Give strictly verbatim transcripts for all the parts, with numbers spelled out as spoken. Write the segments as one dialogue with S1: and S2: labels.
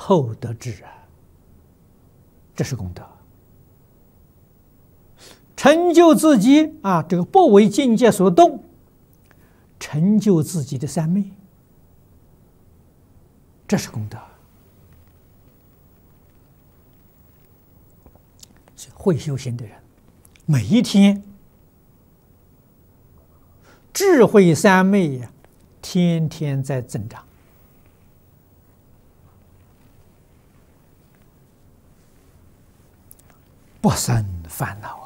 S1: 后得智啊，这是功德。成就自己啊，这个不为境界所动，成就自己的三昧，这是功德。会修行的人，每一天智慧三昧呀，天天在增长。不生烦恼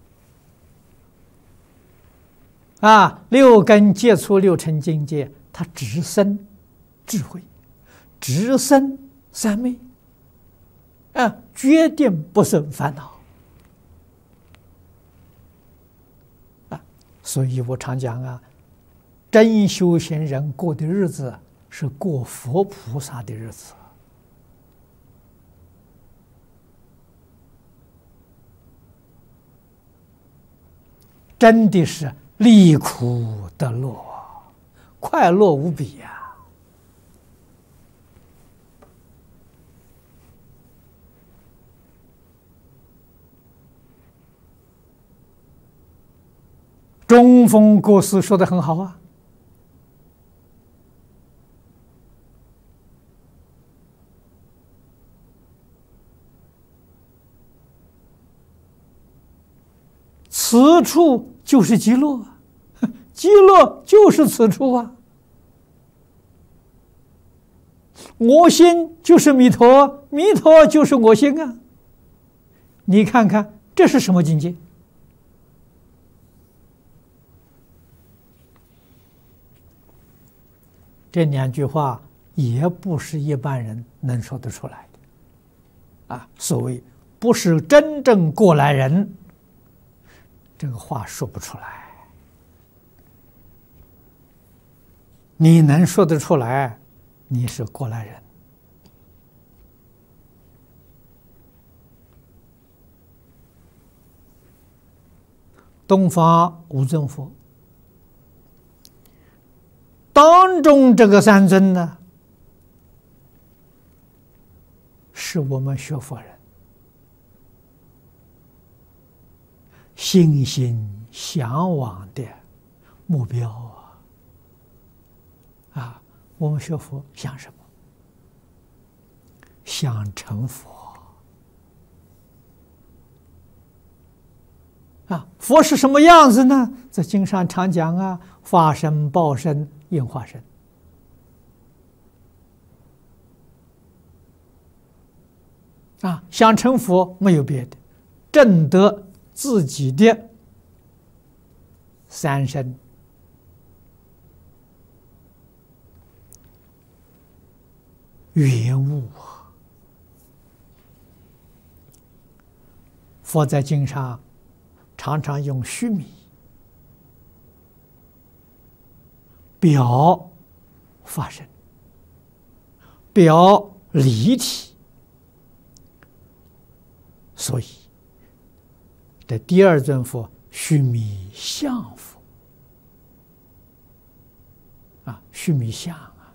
S1: 啊！啊，六根接触六尘境界，它直生智慧，直生三昧，啊，决定不生烦恼啊！所以我常讲啊，真修行人过的日子是过佛菩萨的日子。真的是离苦得乐，快乐无比呀、啊！中峰国师说的很好啊，此处就是极乐，极乐就是此处啊！我心就是弥陀，弥陀就是我心啊！你看看这是什么境界？这两句话也不是一般人能说得出来的啊！所谓不是真正过来人，这个话说不出来。你能说得出来，你是过来人。东方五尊佛当中这个三尊呢，是我们学佛人心心向往的目标啊！啊，我们学佛想什么？想成佛啊！佛是什么样子呢？在经上常讲啊，法身、报身、应化身啊！想成佛没有别的，证得自己的三身圆悟。佛在经上常常用须弥表法身，表离体，所以这第二尊佛须弥相佛啊，须弥相啊，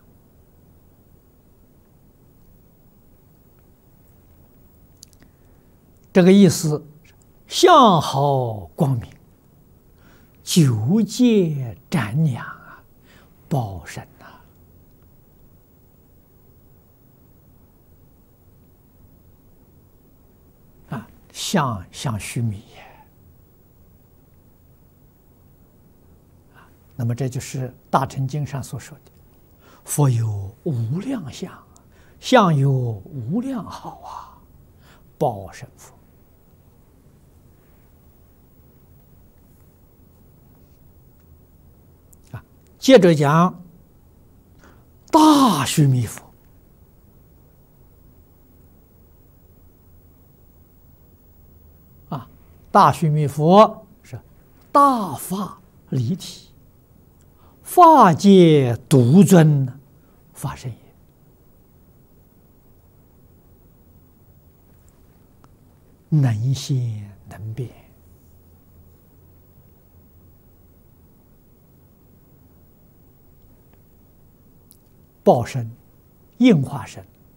S1: 这个意思，相好光明，九界瞻仰啊，报身呐、啊，啊，相像须弥也。那么这就是《大乘经》上所说的：“佛有无量相，相有无量好啊，报身佛。”啊，接着讲大须弥佛。啊，大须弥佛是大法离体。法界独尊法身也，能现能变，报身、应化身